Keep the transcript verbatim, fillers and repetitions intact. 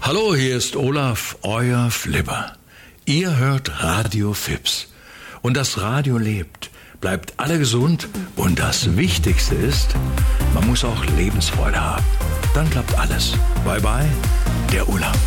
Hallo, hier ist Olaf, euer Flipper. Ihr hört Radio Fips. Und das Radio lebt. Bleibt alle gesund. Und das Wichtigste ist, man muss auch Lebensfreude haben. Dann klappt alles. Bye bye, der Olaf.